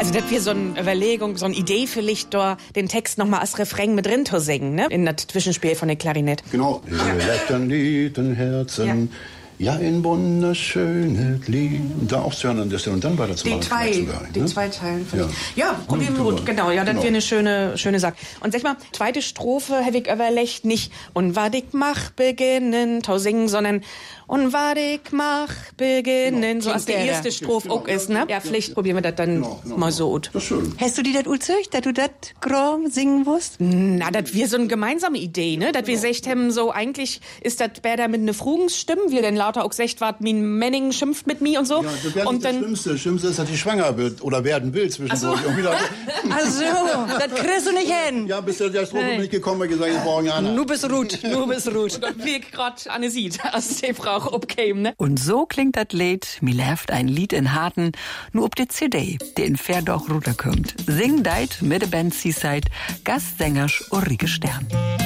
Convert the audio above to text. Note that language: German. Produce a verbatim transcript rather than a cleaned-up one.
Also das wäre so eine Überlegung, so eine Idee vielleicht, da den Text nochmal als Refrain mit drin zu singen, ne? In das Zwischenspiel von der Klarinette. Genau. Lettern, Lieden, Herzen. Ja. Ja, ein wunderschönes Lied. Und da aufzuhören an der Stelle. Und dann weiter zu Die machen. zwei, Sogar, die ne? zwei Teilen. Ja, ja probieren wir gut. Genau, ja, das genau. wäre eine schöne, schöne Sache. Und sag mal, zweite Strophe habe ich überlegt, nicht und was ich mach beginnen, zu singen, sondern und was ich mach beginnen, genau. So als die erste Strophe genau. auch ist, ne? Ja, vielleicht ja. probieren wir das dann genau, genau, mal so gut. Das ist schön. Hast du dir das uzeugt, dass du das grom singen musst? Na, das wäre so eine gemeinsame Idee, ne? Dass wir gesagt haben, so eigentlich ist das besser mit ne Frugensstimme, wir denn lauter auch gesagt, wat min Menning schimpft mit mir und so. Ja, das wäre und nicht dann das Schlimmste. Das Schlimmste ist, dass die schwanger wird oder werden will zwischendurch. Ach so, das kriegst du nicht hin. Ja, bis der Strophe bin ich gekommen und gesagt, ich brauche ja Nu bist Ruth, nu bist Ruth. Wie ich grad Anne sieht, als die Frau abkäme, ne? Und so klingt das Lied, mir läuft ein Lied in Harten, nur ob die C D, die in Verdoch runterkommt. Sing deit mit der Band Seaside, Gastsängers Ulrike Stern.